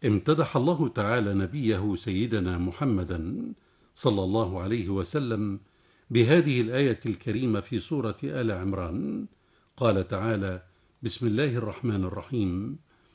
امتدح الله تعالى نبيه سيدنا محمدا صلى الله عليه وسلم بهذه الآية الكريمة في سورة آل عمران. قال تعالى: بسم الله الرحمن الرحيم: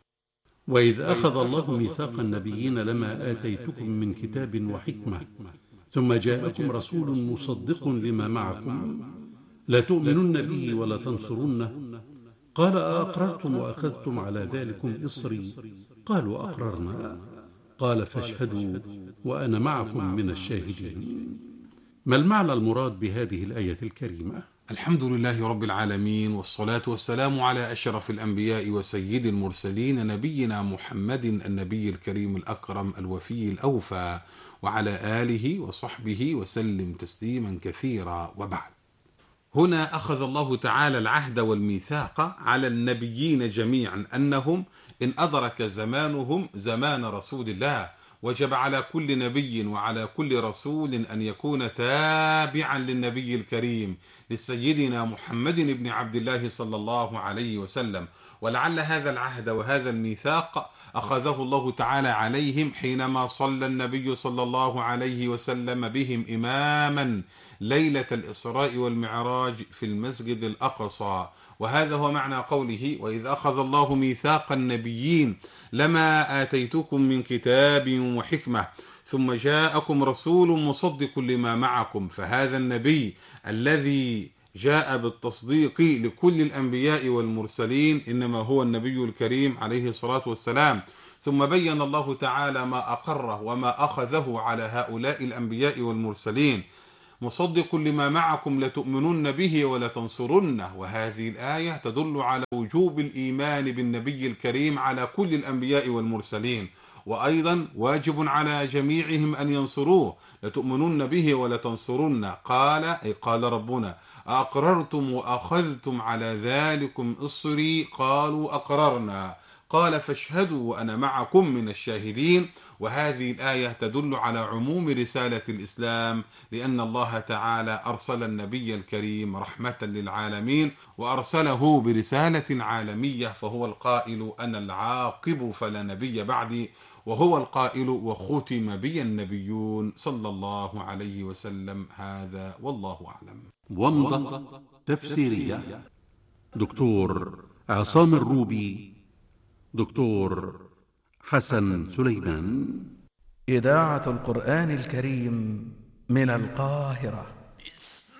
وإذ أخذ الله ميثاق النبيين لما آتيتكم من كتاب وحكمة ثم جاءكم رسول مصدق لما معكم لتؤمنن به ولتنصرنه قال أأقررتم وأخذتم على ذلكم إصري قالوا أقررنا قال فاشهدوا وأنا معكم من الشاهدين. ما المعنى المراد بهذه الآية الكريمة؟ الحمد لله رب العالمين، والصلاة والسلام على أشرف الأنبياء وسيد المرسلين نبينا محمد النبي الكريم الأكرم الوفي الأوفى، وعلى آله وصحبه وسلم تسليما كثيرا، وبعد. هنا أخذ الله تعالى العهد والميثاق على النبيين جميعا أنهم إن أدرك زمانهم زمان رسول الله وجب على كل نبي وعلى كل رسول أن يكون تابعا للنبي الكريم لسيدنا محمد بن عبد الله صلى الله عليه وسلم. ولعل هذا العهد وهذا الميثاق أخذه الله تعالى عليهم حينما صلى النبي صلى الله عليه وسلم بهم إماما ليلة الإسراء والمعراج في المسجد الأقصى. وهذا هو معنى قوله: وإذ أخذ الله ميثاق النبيين لما آتيتكم من كتاب وحكمة ثم جاءكم رسول مصدق لما معكم. فهذا النبي الذي جاء بالتصديق لكل الأنبياء والمرسلين إنما هو النبي الكريم عليه الصلاة والسلام. ثم بين الله تعالى ما أقره وما أخذه على هؤلاء الأنبياء والمرسلين: مصدق لما معكم لتؤمنن به ولتنصرنه. وهذه الآية تدل على وجوب الإيمان بالنبي الكريم على كل الأنبياء والمرسلين، وأيضا واجب على جميعهم أن ينصروه. لتؤمنن به ولتنصرنه قال ربنا: أقررتم وأخذتم على ذلكم إصري قالوا أقررنا قال فاشهدوا وأنا معكم من الشاهدين. وهذه الآية تدل على عموم رسالة الإسلام، لأن الله تعالى أرسل النبي الكريم رحمة للعالمين وأرسله برسالة عالمية، فهو القائل: أنا العاقب فلا نبي بعدي، وهو القائل: وختم بي النبيون صلى الله عليه وسلم. هذا والله أعلم. ومضة تفسيرية دكتور عصام الروبي، دكتور حسن سليمان. إذاعة القرآن الكريم من القاهرة.